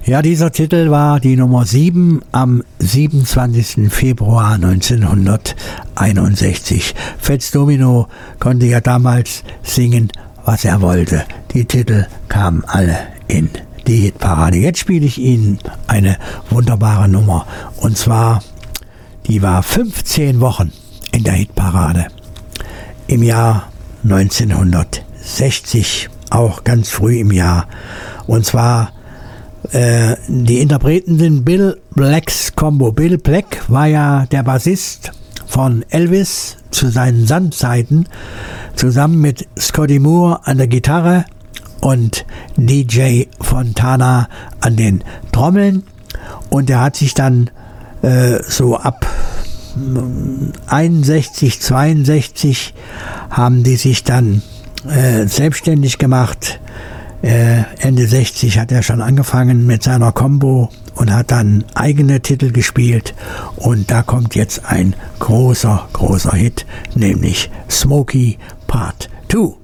Ja, dieser Titel war die Nummer 7 am 27. Februar 1961. Fats Domino konnte ja damals singen, was er wollte. Die Titel kamen alle in die Hitparade. Jetzt spiele ich Ihnen eine wunderbare Nummer. Und zwar, die war 15 Wochen in der Hitparade. Im Jahr 1960, auch ganz früh im Jahr. Und zwar die Interpreten sind Bill Blacks Combo. Bill Black war ja der Bassist von Elvis zu seinen Sandzeiten, zusammen mit Scotty Moore an der Gitarre und DJ Fontana an den Trommeln. Und er hat sich dann so ab 61, 62 haben die sich dann selbstständig gemacht. Ende 60 hat er schon angefangen mit seiner Combo und hat dann eigene Titel gespielt. Und da kommt jetzt ein großer Hit, nämlich Smokey Part 2.